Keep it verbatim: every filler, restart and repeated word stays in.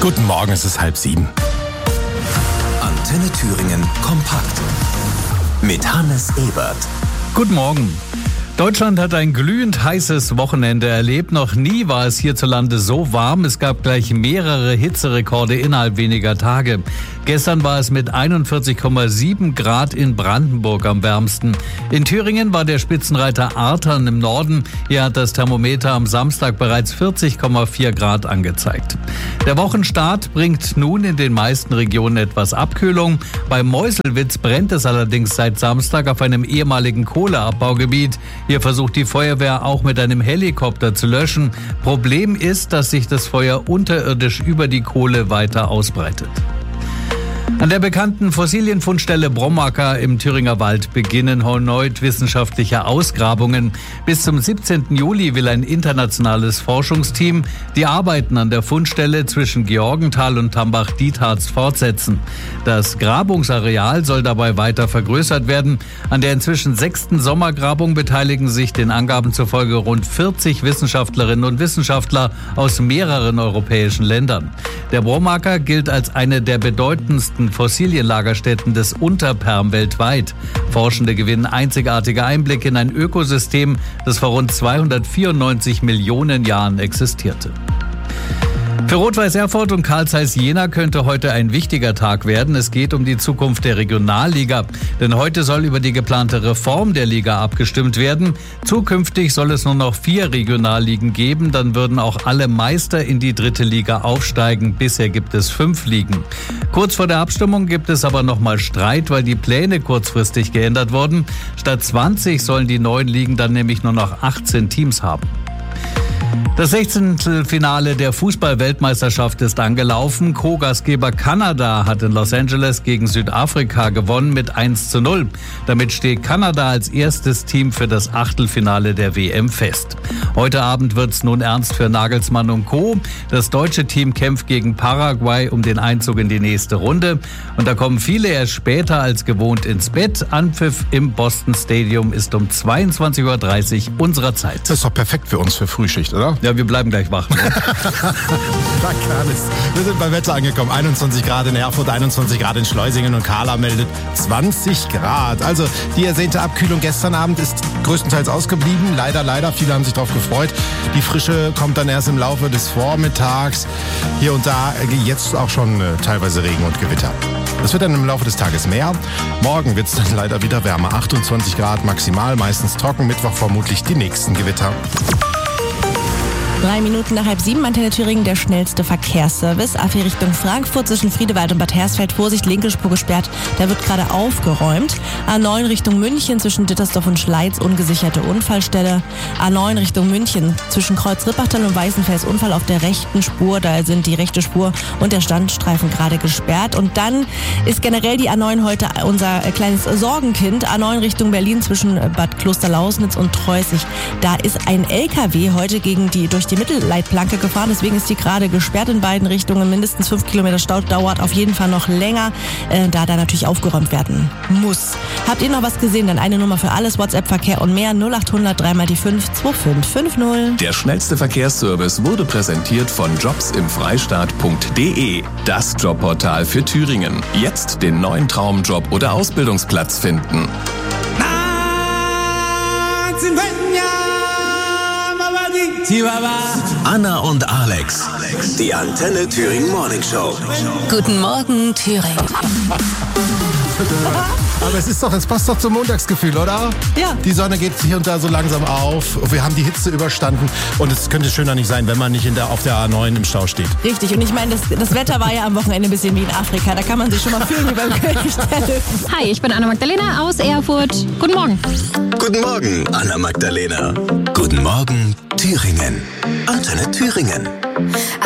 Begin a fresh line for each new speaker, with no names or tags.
Guten Morgen, es ist halb sieben.
Antenne Thüringen kompakt mit Hannes Ebert.
Guten Morgen. Deutschland hat ein glühend heißes Wochenende erlebt. Noch nie war es hierzulande so warm. Es gab gleich mehrere Hitzerekorde innerhalb weniger Tage. Gestern war es mit einundvierzig Komma sieben Grad in Brandenburg am wärmsten. In Thüringen war der Spitzenreiter Artern im Norden. Hier hat das Thermometer am Samstag bereits vierzig Komma vier Grad angezeigt. Der Wochenstart bringt nun in den meisten Regionen etwas Abkühlung. Bei Meuselwitz brennt es allerdings seit Samstag auf einem ehemaligen Kohleabbaugebiet. Hier versucht die Feuerwehr auch mit einem Helikopter zu löschen. Problem ist, dass sich das Feuer unterirdisch über die Kohle weiter ausbreitet. An der bekannten Fossilienfundstelle Brommacker im Thüringer Wald beginnen erneut wissenschaftliche Ausgrabungen. Bis zum siebzehnten Juli will ein internationales Forschungsteam die Arbeiten an der Fundstelle zwischen Georgenthal und Tambach-Dietharz fortsetzen. Das Grabungsareal soll dabei weiter vergrößert werden. An der inzwischen sechsten Sommergrabung beteiligen sich den Angaben zufolge rund vierzig Wissenschaftlerinnen und Wissenschaftler aus mehreren europäischen Ländern. Der Brommacker gilt als eine der bedeutendsten Fossilienlagerstätten des Unterperm weltweit. Forschende gewinnen einzigartige Einblicke in ein Ökosystem, das vor rund zweihundertvierundneunzig Millionen Jahren existierte. Für Rot-Weiß Erfurt und Karl Zeiss Jena könnte heute ein wichtiger Tag werden. Es geht um die Zukunft der Regionalliga. Denn heute soll über die geplante Reform der Liga abgestimmt werden. Zukünftig soll es nur noch vier Regionalligen geben. Dann würden auch alle Meister in die dritte Liga aufsteigen. Bisher gibt es fünf Ligen. Kurz vor der Abstimmung gibt es aber nochmal Streit, weil die Pläne kurzfristig geändert wurden. Statt zwanzig sollen die neuen Ligen dann nämlich nur noch achtzehn Teams haben. Das Sechzehntelfinale der Fußball-Weltmeisterschaft ist angelaufen. Co-Gastgeber Kanada hat in Los Angeles gegen Südafrika gewonnen mit eins zu null. Damit steht Kanada als erstes Team für das Achtelfinale der W M fest. Heute Abend wird's nun ernst für Nagelsmann und Co. Das deutsche Team kämpft gegen Paraguay um den Einzug in die nächste Runde. Und da kommen viele erst später als gewohnt ins Bett. Anpfiff im Boston Stadium ist um zweiundzwanzig Uhr dreißig unserer Zeit.
Das ist doch perfekt für uns für Frühschicht, oder?
Ja, wir bleiben gleich wach. Ne?
Danke, Hannes. Wir sind beim Wetter angekommen. einundzwanzig Grad in Erfurt, einundzwanzig Grad in Schleusingen und Carla meldet zwanzig Grad. Also die ersehnte Abkühlung gestern Abend ist größtenteils ausgeblieben. Leider, leider. Viele haben sich darauf gefreut. Die Frische kommt dann erst im Laufe des Vormittags. Hier und da jetzt auch schon äh, teilweise Regen und Gewitter. Das wird dann im Laufe des Tages mehr. Morgen wird es dann leider wieder wärmer. achtundzwanzig Grad maximal, meistens trocken. Mittwoch vermutlich die nächsten Gewitter.
Drei Minuten nach halb sieben, Antenne Thüringen, der schnellste Verkehrsservice. A vier Richtung Frankfurt zwischen Friedewald und Bad Hersfeld. Vorsicht, linke Spur gesperrt. Da wird gerade aufgeräumt. A neun Richtung München zwischen Dittersdorf und Schleiz. Ungesicherte Unfallstelle. A neun Richtung München zwischen Kreuz-Rippachtal und Weißenfels. Unfall auf der rechten Spur. Da sind die rechte Spur und der Standstreifen gerade gesperrt. Und dann ist generell die A neun heute unser kleines Sorgenkind. A neun Richtung Berlin zwischen Bad Klosterlausnitz und Treusig. Da ist ein L K W heute gegen die durch die die Mittelleitplanke gefahren, deswegen ist die gerade gesperrt in beiden Richtungen. Mindestens fünf Kilometer Stau, dauert auf jeden Fall noch länger, äh, da da natürlich aufgeräumt werden muss. Habt ihr noch was gesehen? Dann eine Nummer für alles, WhatsApp-Verkehr und mehr, null achthundert drei mal die fünf zwei fünf fünf null.
Der schnellste Verkehrsservice wurde präsentiert von jobsimfreistaat punkt de, das Jobportal für Thüringen. Jetzt den neuen Traumjob oder Ausbildungsplatz finden. Anna und Alex, die Antenne Thüringen Morning Show.
Guten Morgen, Thüringen.
Aber es ist doch, es passt doch zum Montagsgefühl, oder?
Ja.
Die Sonne geht hier und da so langsam auf. Wir haben die Hitze überstanden. Und es könnte schöner nicht sein, wenn man nicht in der, auf der A neun im Stau steht.
Richtig. Und ich meine, das, das Wetter war ja am Wochenende ein bisschen wie in Afrika. Da kann man sich schon mal fühlen wie beim König der Löwen.
Hi, ich bin Anna Magdalena aus Erfurt. Guten Morgen.
Guten Morgen, Anna Magdalena. Guten Morgen, Thüringen. Antenne Thüringen.